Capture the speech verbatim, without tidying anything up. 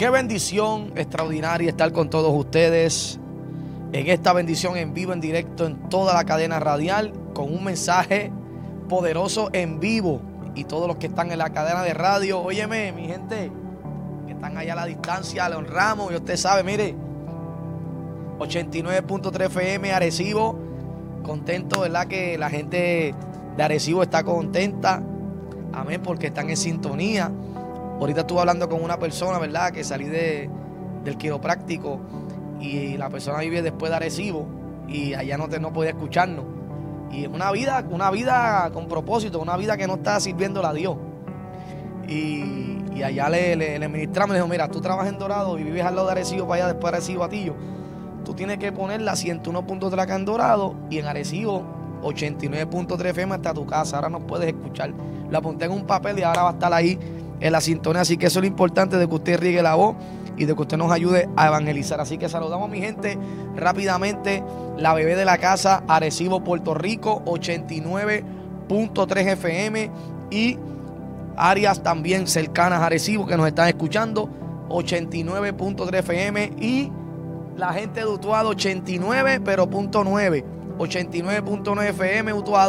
Qué bendición extraordinaria estar con todos ustedes en esta bendición en vivo, en directo, en toda la cadena radial, con un mensaje poderoso en vivo. Y todos los que están en la cadena de radio, óyeme, mi gente, que están allá a la distancia, le honramos. Y usted sabe, mire, ochenta y nueve punto tres F M Arecibo, contento, ¿verdad? Que la gente de Arecibo está contenta, amén, porque están en sintonía. Ahorita estuve hablando con una persona, ¿verdad? Que salí de, del quiropráctico y la persona vive después de Arecibo y allá no, te, no podía escucharnos. Y es una vida, una vida con propósito, una vida que no está sirviéndola a Dios. Y, y allá le, le, le ministramos, le dijo, mira, tú trabajas en Dorado y vives al lado de Arecibo, para allá después de Arecibo a Tillo. Tú tienes que poner la ciento uno punto tres acá en Dorado y en Arecibo ochenta y nueve punto tres F M hasta tu casa. Ahora nos puedes escuchar. Lo apunté en un papel y ahora va a estar ahí en la sintonía. Así que eso es lo importante, de que usted riegue la voz y de que usted nos ayude a evangelizar. Así que saludamos a mi gente rápidamente. La bebé de la casa, Arecibo, Puerto Rico, ochenta y nueve punto tres F M, y áreas también cercanas a Arecibo que nos están escuchando, ochenta y nueve punto tres F M, y la gente de Utuado, ochenta y nueve pero punto nueve, ochenta y nueve punto nueve F M Utuado.